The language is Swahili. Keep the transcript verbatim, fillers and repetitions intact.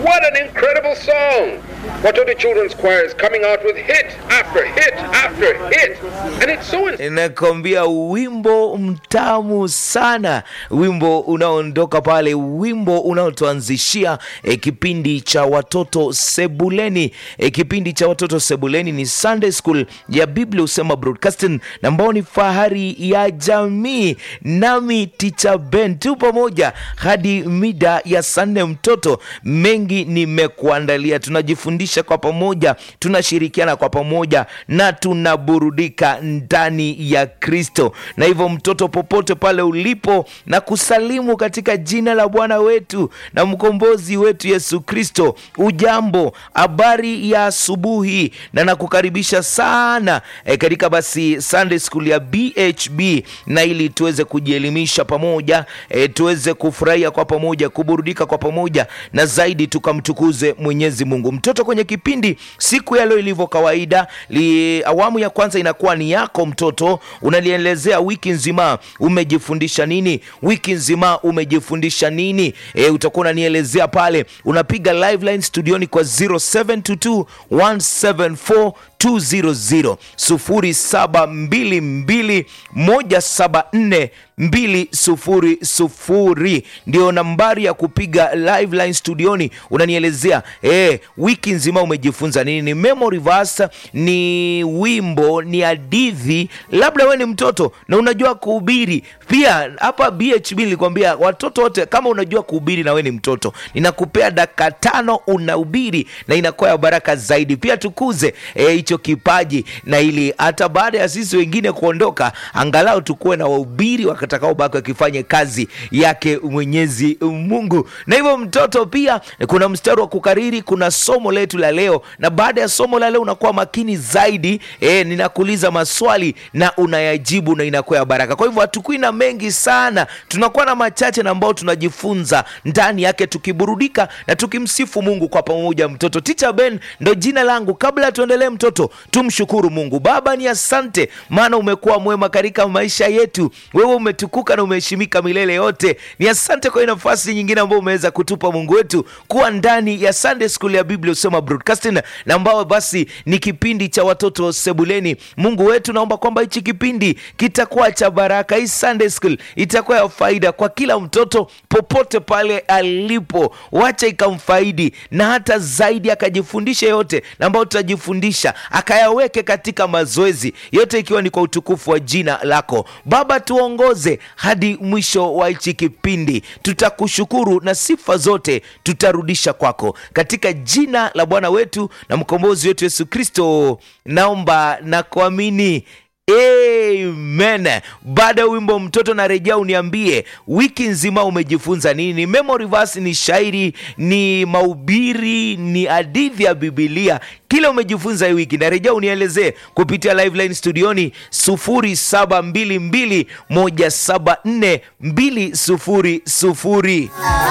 What an incredible song! Watoto Children's Choir is coming out with hit after hit after hit. And it's so... Nakwambia wimbo mtamu sana. Wimbo unaondoka pale, wimbo unaotuanzishia e, kipindi cha watoto sebuleni. E, kipindi cha watoto sebuleni ni Sunday School ya Biblia Husema Broadcasting, na ambao ni fahari ya jamii. Nami Teacher Ben tu pamoja hadi mida ya Sunday mtoto. Mengi nimekuandalia. Tunajifundisha kwa pamoja, tunashirikiana kwa pamoja, na tunaburudika ndani ya Kristo. Na hivyo mtoto, popote pale ulipo, na kusalimu katika jina la Bwana wetu na mkombozi wetu Yesu Kristo. Ujambo, habari ya asubuhi, na nakukaribisha sana e, katika basi Sunday School ya B H B, na ili tuweze kujielimisha pamoja, e, tuweze kufurahia kwa pamoja, kuburudika kwa pamoja, na zaidi tukamtukuze Mwenyezi Mungu. Mtoto, kwenye kipindi siku ya leo ilivyo kawaida, li, awamu ya kwanza inakuwa ni yako mtoto. Unalielezea wiki nzima umejifundisha nini, wiki nzima umejifundisha nini. E, utakuwa unanielezea pale, unapiga live line studioni kwa zero seven two two one seven four two zero zero sufuri saba mbili mbili moja saba nne mbili sufuri sufuri, ndio nambari ya kupiga live line studioni. Unanielezea eh wiki nzima umejifunza nini. Ni memory verse, ni wimbo, ni hadithi. Labda wewe ni mtoto na unajua kuhubiri pia. Hapa B H B nilikwambia watoto wote, kama unajua kuhubiri na wewe ni mtoto, ninakupea dakika tano unahubiri, na inakuwa ya baraka zaidi. Pia tukuze eh hicho kipaji, na ili hata baada ya sisi wengine kuondoka, angalau tukue na wahubiri wakatakao baki wakifanya kazi yake Mwenyezi Mungu. Na hivyo mtoto, pia kuna mstari wa kukariri, kuna somo letu la leo, na baada ya somo la leo unakuwa makini zaidi. Eh, ninakuuliza maswali na unayajibu, na inakuwa ya baraka. Kwa hivyo hatukui na mengi sana, tunakuwa na machache na ambao tunajifunza ndani yake, tukiburudika na tukimsifu Mungu kwa pamoja. Mtoto, Teacher Ben ndo jina langu. Kabla tuendelee mtoto, tumshukuru Mungu. Baba, ni asante maana umekuwa mwema katika maisha yetu. Wewe umetukuka na umeheshimika milele yote. Ni asante kwa nafasi nyingine ambayo umeweza kutupa Mungu wetu, kuwa ndani ya Sunday School ya Biblia Husema Broadcasting, na ambao basi ni kipindi cha watoto sebuleni. Mungu wetu, naomba kwamba hichi kipindi kitakuwa cha baraka. Hii Sunday School itakuwa ya faida kwa kila mtoto popote pale alipo. Wacha ikamfaidi, na hata zaidi akajifundisha yote na ambao tutajifundisha, akayaweke katika mazoezi yote, ikiwa ni kwa utukufu wa jina lako. Baba, tuongoze hadi mwisho wa hichi kipindi. Tutakushukuru na sifa zote tutarudisha kwako, katika jina la Bwana wetu na mkombozi wetu Yesu Kristo naomba na kuamini. Amen. Baada ya wimbo mtoto, na rejea uniambie wiki nzima umejifunza nini. Memory verse ni shairi, ni mahubiri, ni hadithi ya Biblia. Kila umejifunza hii wiki, na rejea unielezee kupitia live line studioni sufuri saba mbili mbili moja saba nne mbili sufuri sufuri.